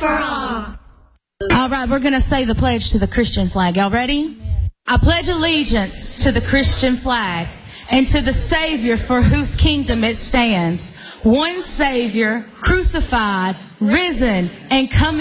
for all. All right, we're going to say the pledge to the Christian flag. Y'all ready? I pledge allegiance to the Christian flag and to the Savior for whose kingdom it stands. One Savior, crucified, risen, and coming.